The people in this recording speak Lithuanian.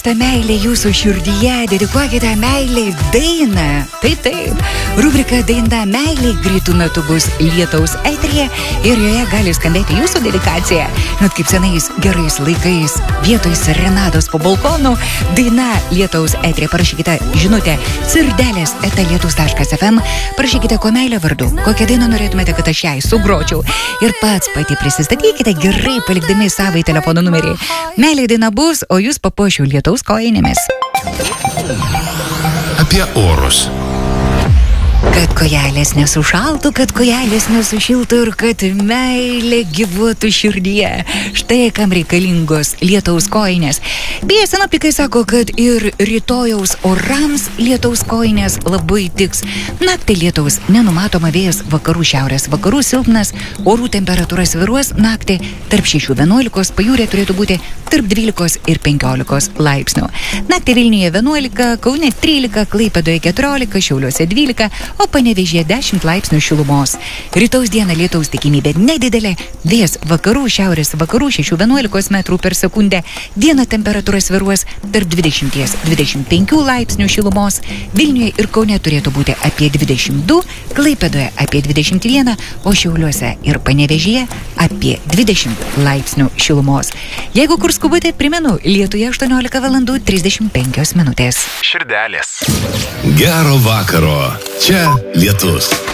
ta meilė jūsų širdyje, dedikuokite meilei dainą. Taip. Rubrika Daina meilė greitų metų bus lietaus eteryje ir joje gali skambėti jūsų dedikacija. Net kaip senais gerais laikais vietoj serenados po balkonu daina lietaus eteryje. Parašykite žinutę cirdelės@lietus.fm, parašykite ko meilė vardu, kokią dainą norėtumėte, kad aš jai sugročiau ir pats pati prisistatykite gerai palikdami savai telefono numerį. Meilė daina bus, o jūs papuošiu lietaus kojinėmis. Apie orus. Kad kojelės nesušaltų, kad kojelės nesušiltų ir kad meilė gyvuotų širdyje. Štai kam reikalingos lietaus kojinės. Beje, sinoptikai sako, kad ir rytojaus orams lietaus kojinės labai tiks. Naktį lietaus nenumatoma, vėjas vakarų šiaurės vakarų silpnas, orų temperatūra svyruos naktį tarp 6-11, pajūrė turėtų būti tarp 12 ir 15 laipsnių. Naktį Vilniuje 11, Kaune 13, Klaipėdoje 14, Šiauliuose 12, o Panevėžyje 10 laipsnių šilumos. Rytaus dieną lietaus tikimybė nedidelė, vėjas vakarų šiaurės vakarų 6-11 metrų per sekundę, dieną temperatūra svyruos tarp 20-25 laipsnių šilumos, Vilniuje ir Kaune turėtų būti apie 22, Klaipėdoje apie 21, o Šiauliuose ir Panevėžyje apie 20 laipsnių šilumos. Jeigu kur skubate, primenu, Lietuje 18:35 minutės. Širdelės. Gero vakaro. Čia Lietus.